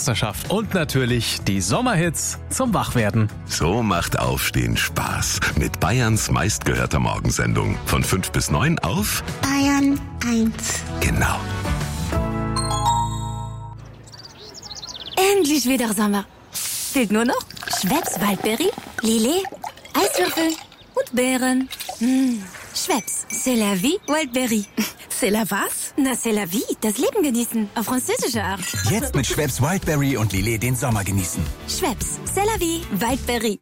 Meisterschaft und natürlich die Sommerhits zum Wachwerden. So macht Aufstehen Spaß mit Bayerns meistgehörter Morgensendung. Von 5 bis 9 auf Bayern 1. Genau. Endlich wieder Sommer. Fehlt nur noch Schweppes Waldbeere, Lillet, Eiswürfel und Beeren. Schweppes, c'est la vie, Waldbeere. C'est la was? Na, c'est la vie, das Leben genießen, auf französische Art. Jetzt mit Schweppes Wildberry und Lillet den Sommer genießen. Schweppes, c'est la vie, Waldbeere.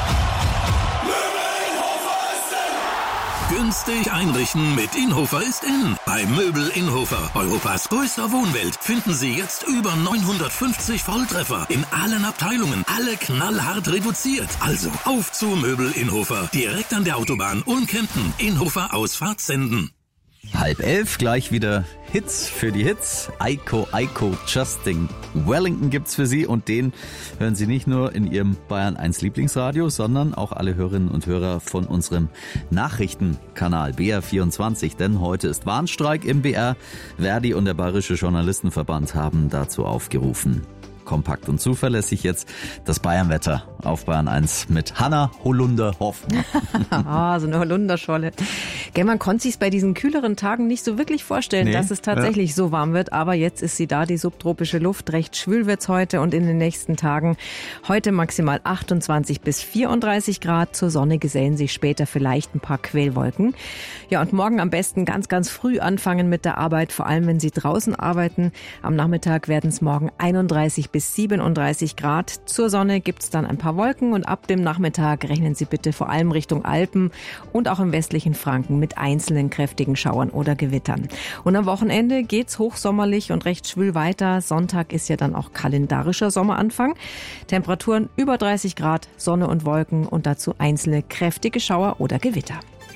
Günstig einrichten mit Inhofer ist in. Bei Möbel Inhofer, Europas größter Wohnwelt, finden Sie jetzt über 950 Volltreffer in allen Abteilungen. Alle knallhart reduziert. Also auf zu Möbel Inhofer. Direkt an der Autobahn Unkempten. Inhofer Ausfahrt Senden. 10:30, gleich wieder Hits für die Hits. Aiko, Justin Wellington gibt's für Sie und den hören Sie nicht nur in Ihrem Bayern 1 Lieblingsradio, sondern auch alle Hörerinnen und Hörer von unserem Nachrichtenkanal BR24, denn heute ist Warnstreik im BR. Verdi und der Bayerische Journalistenverband haben dazu aufgerufen. Kompakt und zuverlässig jetzt das Bayernwetter auf Bayern 1 mit Hanna Holunder-Hoffmann. So eine Holunderscholle. Man konnte sich bei diesen kühleren Tagen nicht so wirklich vorstellen, dass es tatsächlich so warm wird. Aber jetzt ist sie da, die subtropische Luft. Recht schwül wird's heute und in den nächsten Tagen. Heute maximal 28 bis 34 Grad. Zur Sonne gesellen sich später vielleicht ein paar Quellwolken. Ja, und morgen am besten ganz, ganz früh anfangen mit der Arbeit. Vor allem, wenn Sie draußen arbeiten. Am Nachmittag werden es morgen 31 bis 37 Grad. Zur Sonne gibt's dann ein paar Wolken und ab dem Nachmittag rechnen Sie bitte vor allem Richtung Alpen und auch im westlichen Franken mit einzelnen kräftigen Schauern oder Gewittern. Und am Wochenende geht's hochsommerlich und recht schwül weiter. Sonntag ist ja dann auch kalendarischer Sommeranfang. Temperaturen über 30 Grad, Sonne und Wolken und dazu einzelne kräftige Schauer oder Gewitter.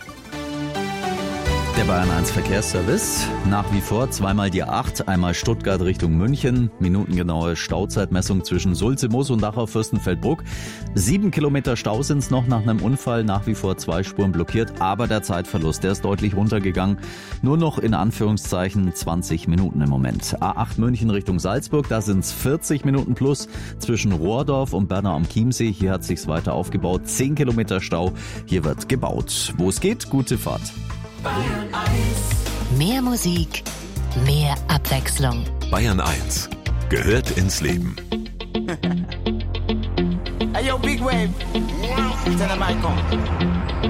Der Bayern 1 Verkehrsservice, nach wie vor zweimal die 8, einmal Stuttgart Richtung München, minutengenaue Stauzeitmessung zwischen Sulze, Moos und Dachau Fürstenfeldbruck. 7 Kilometer Stau sind's noch nach einem Unfall, nach wie vor 2 Spuren blockiert, aber der Zeitverlust, der ist deutlich runtergegangen. Nur noch in Anführungszeichen 20 Minuten im Moment. A8 München Richtung Salzburg, da sind's 40 Minuten plus zwischen Rohrdorf und Bernau am Chiemsee. Hier hat sich's weiter aufgebaut, 10 Kilometer Stau, hier wird gebaut. Wo es geht, gute Fahrt. Bayern 1. Mehr Musik, mehr Abwechslung. Bayern 1 gehört ins Leben. Hey yo, Big Wave. Tell them I come.